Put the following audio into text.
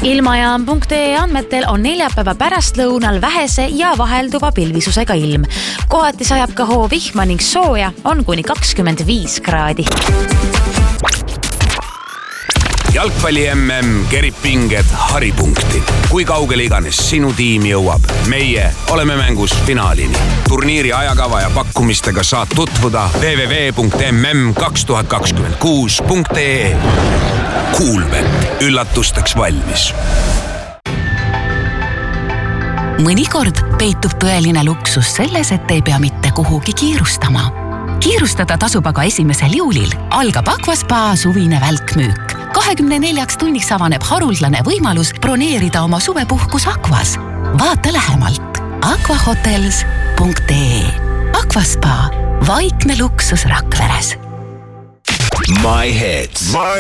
Ilmajaam.ee andmetel on neljapäeva pärastlõunal vähese ja vahelduva pilvisusega ilm. Kohati sajab ka hoovihma ning sooja on kuni 25 kraadi. Jalgpalli MM kerib pinged haripunkti. Kui kaugele iganes sinu tiim jõuab, meie oleme mängus finaalini. Turniiri ajakava ja pakkumistega saad tutvuda www.mm2026.ee. Coolbet, üllatusteks valmis. Mõnikord peitub tõeline luksus selles, et ei pea mitte kuhugi kiirustama. Kiirustada tasub aga 1. juulil. Algab Aquaspa suvine välkmüük. 24 tunniks avaneb haruldane võimalus broneerida oma suvepuhkus Aquas. Vaata lähemalt aquahotels.ee. Aquaspa, vaikne luksus Rakveres. My Hits.